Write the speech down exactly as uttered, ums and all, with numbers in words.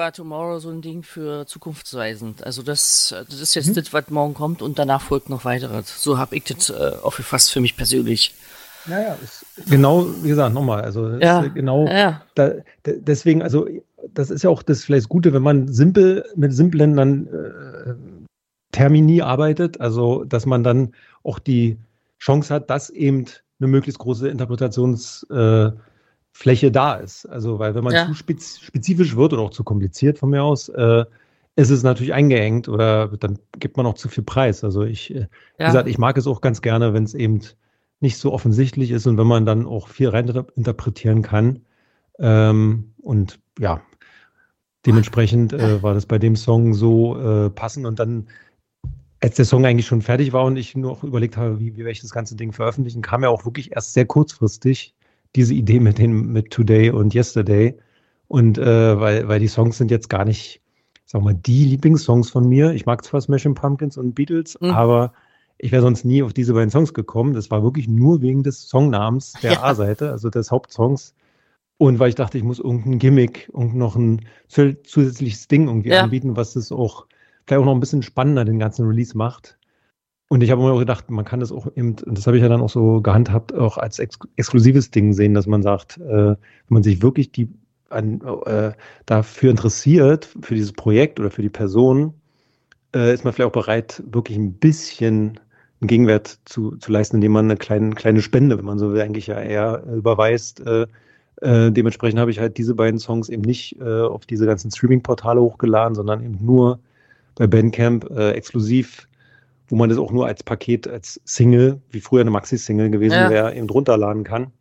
war Tomorrow so ein Ding für zukunftsweisend. Also das, das ist jetzt Mhm. das, was morgen kommt und danach folgt noch weiteres. So habe ich das äh, aufgefasst für mich persönlich. Naja, ist genau, wie gesagt, nochmal, also ist äh, Ja, genau ja, da, de- deswegen, also das ist ja auch das vielleicht das Gute, wenn man simpel mit simplen dann äh, Termini arbeitet, also dass man dann auch die Chance hat, dass eben eine möglichst große Interpretationsfläche äh, Fläche da ist. Also, weil wenn man zu ja, spez spezifisch wird oder auch zu kompliziert von mir aus, äh, ist es natürlich eingeengt oder dann gibt man auch zu viel Preis. Also ich, äh, wie gesagt, ja. ich mag es auch ganz gerne, wenn es eben nicht so offensichtlich ist und wenn man dann auch viel rein interpretieren kann. Ähm, und ja, dementsprechend äh, war das bei dem Song so äh, passend. Und dann, als der Song eigentlich schon fertig war und ich nur noch überlegt habe, wie, wie werde ich das ganze Ding veröffentlichen, kam ja auch wirklich erst sehr kurzfristig diese Idee mit den, mit Today und Yesterday. Und äh, weil, weil die Songs sind jetzt gar nicht, sag mal, die Lieblingssongs von mir. Ich mag zwar Smashing Pumpkins und Beatles, Hm, aber ich wäre sonst nie auf diese beiden Songs gekommen. Das war wirklich nur wegen des Songnamens der ja, A-Seite, also des Hauptsongs. Und weil ich dachte, ich muss irgendein Gimmick, irgend noch ein zu- zusätzliches Ding irgendwie ja, anbieten, was das auch vielleicht auch noch ein bisschen spannender den ganzen Release macht. Und ich habe mir auch gedacht, man kann das auch eben, und das habe ich ja dann auch so gehandhabt, auch als ex exklusives Ding sehen, dass man sagt, äh, wenn man sich wirklich die an, äh, dafür interessiert, für dieses Projekt oder für die Person, äh, ist man vielleicht auch bereit, wirklich ein bisschen einen Gegenwert zu, zu leisten, indem man eine kleine, kleine Spende, wenn man so will, eigentlich ja eher äh, überweist. Äh, äh, dementsprechend habe ich halt diese beiden Songs eben nicht äh, auf diese ganzen Streaming-Portale hochgeladen, sondern eben nur bei Bandcamp äh, exklusiv, wo man das auch nur als Paket, als Single, wie früher eine Maxi-Single gewesen ja. wäre, eben runterladen kann.